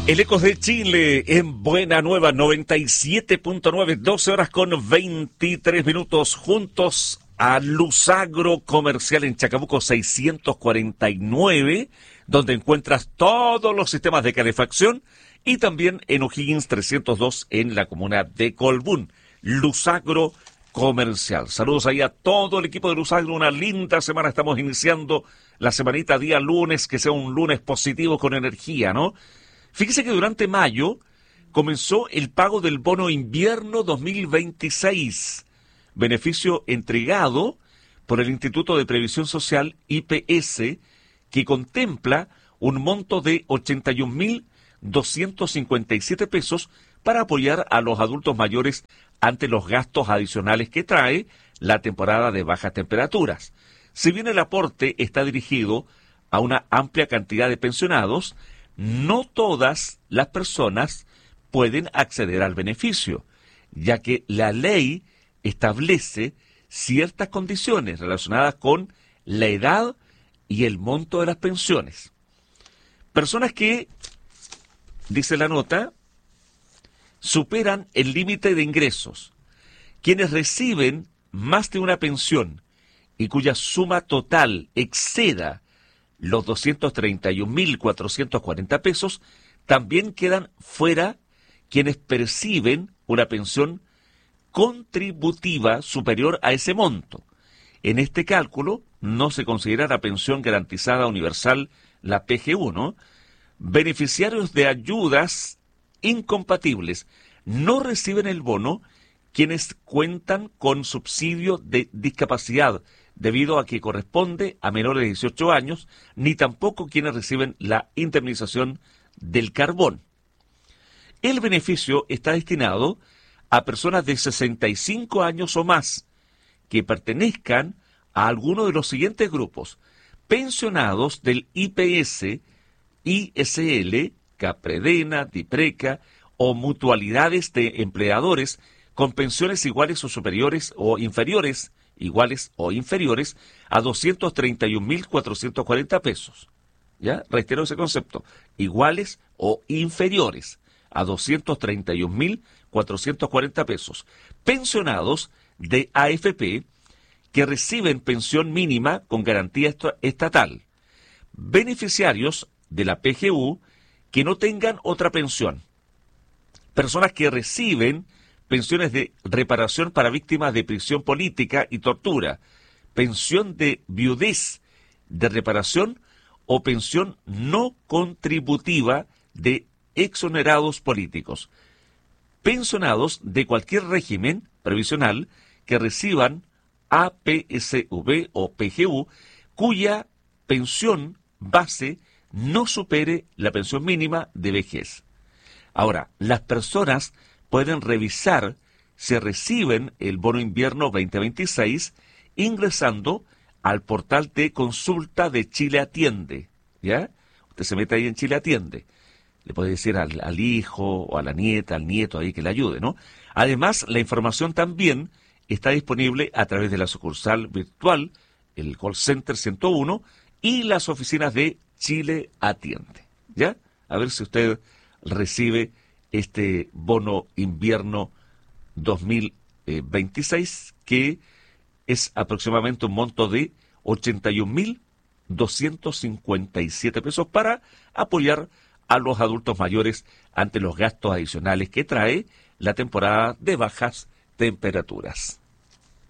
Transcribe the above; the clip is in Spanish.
El Ecos de Chile en Buena Nueva 97.9, 12 horas con 23 minutos, juntos a Luzagro Comercial en Chacabuco 649, donde encuentras todos los sistemas de calefacción, y también en O'Higgins 302 en la comuna de Colbún. Luzagro Comercial. Saludos ahí a todo el equipo de Luzagro, una linda semana, estamos iniciando la semanita día lunes, que sea un lunes positivo con energía, ¿no? Fíjese que durante mayo comenzó el pago del bono invierno 2026, beneficio entregado por el Instituto de Previsión Social IPS, que contempla un monto de 81.257 pesos para apoyar a los adultos mayores ante los gastos adicionales que trae la temporada de bajas temperaturas. Si bien el aporte está dirigido a una amplia cantidad de pensionados, no todas las personas pueden acceder al beneficio, ya que la ley establece ciertas condiciones relacionadas con la edad y el monto de las pensiones. Personas que, dice la nota, superan el límite de ingresos, quienes reciben más de una pensión y cuya suma total exceda los 231.440 pesos, también quedan fuera quienes perciben una pensión contributiva superior a ese monto. En este cálculo no se considera la pensión garantizada universal, la PGU, ¿no? Beneficiarios de ayudas incompatibles no reciben el bono quienes cuentan con subsidio de discapacidad, debido a que corresponde a menores de 18 años, ni tampoco quienes reciben la indemnización del carbón. El beneficio está destinado a personas de 65 años o más que pertenezcan a alguno de los siguientes grupos: pensionados del IPS, ISL, Capredena, Dipreca o mutualidades de empleadores con pensiones iguales o superiores o inferiores, iguales o inferiores a 231.440 pesos. ¿Ya? Reitero ese concepto. Iguales o inferiores a 231.440 pesos. Pensionados de AFP que reciben pensión mínima con garantía estatal. Beneficiarios de la PGU que no tengan otra pensión. Personas que reciben pensiones de reparación para víctimas de prisión política y tortura, pensión de viudez, de reparación o pensión no contributiva de exonerados políticos. Pensionados de cualquier régimen previsional que reciban APSV o PGU, cuya pensión base no supere la pensión mínima de vejez. Ahora, las personas pueden revisar si reciben el bono invierno 2026 ingresando al portal de consulta de Chile Atiende. ¿Ya? Usted se mete ahí en Chile Atiende. Le puede decir al hijo o a la nieta, al nieto ahí que le ayude, ¿no? Además, la información también está disponible a través de la sucursal virtual, el call center 101 y las oficinas de Chile Atiende. ¿Ya? A ver si usted recibe este bono invierno 2026, que es aproximadamente un monto de 81.257 pesos para apoyar a los adultos mayores ante los gastos adicionales que trae la temporada de bajas temperaturas.